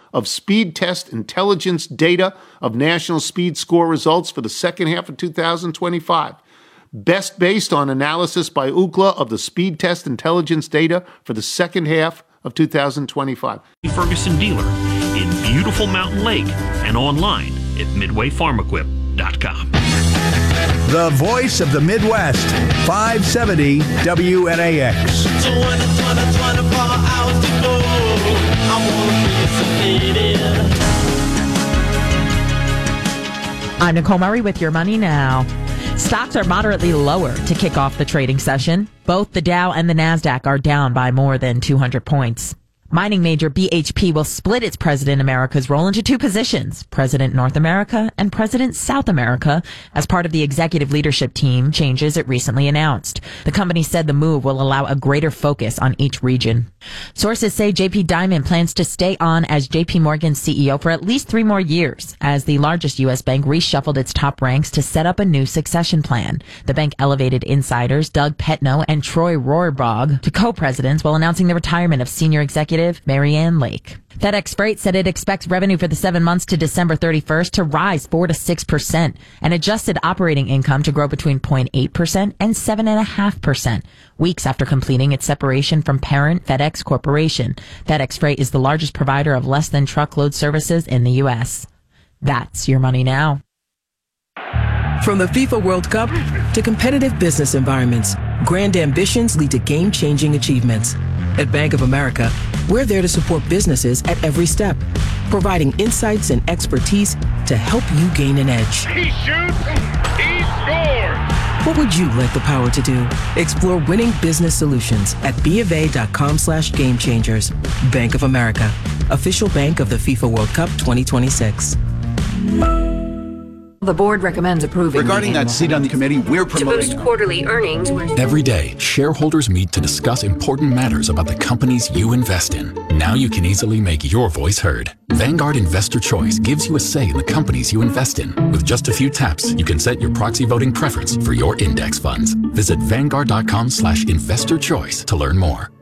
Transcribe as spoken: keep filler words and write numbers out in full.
of speed test intelligence data of national speed score results for the second half of two thousand twenty-five. Best based on analysis by Ookla of the speed test intelligence data for the second half of two thousand twenty-five. Ferguson dealer in beautiful Mountain Lake and online at midway farm equip dot com. The voice of the Midwest, five seventy W N A X. twenty, twenty, twenty-four hours to go. I wanna be submitted. I'm Nicole Murray with Your Money Now. Stocks are moderately lower to kick off the trading session. Both the Dow and the NASDAQ are down by more than two hundred points. Mining major B H P will split its President America's role into two positions, President North America and President South America, as part of the executive leadership team changes it recently announced. The company said the move will allow a greater focus on each region. Sources say J P Diamond plans to stay on as J P Morgan's C E O for at least three more years, as the largest U S bank reshuffled its top ranks to set up a new succession plan. The bank elevated insiders Doug Petno and Troy Rohrbach to co-presidents while announcing the retirement of senior executive Marianne Lake. FedEx Freight said it expects revenue for the seven months to December thirty-first to rise four to six percent and adjusted operating income to grow between zero point eight percent and seven point five percent, weeks after completing its separation from parent FedEx Corporation. FedEx Freight is the largest provider of less-than-truckload services in the U S. That's Your Money Now. From the FIFA World Cup to competitive business environments, grand ambitions lead to game-changing achievements. At Bank of America, we're there to support businesses at every step, providing insights and expertise to help you gain an edge. He shoots, he scores! What would you like the power to do? Explore winning business solutions at BofA.com slash game changers. Bank of America, official bank of the FIFA World Cup twenty twenty-six. The board recommends approving. Regarding that seat on the committee, we're promoting. To boost quarterly earnings. Every day, shareholders meet to discuss important matters about the companies you invest in. Now you can easily make your voice heard. Vanguard Investor Choice gives you a say in the companies you invest in. With just a few taps, you can set your proxy voting preference for your index funds. Visit Vanguard.com slash investor choice to learn more.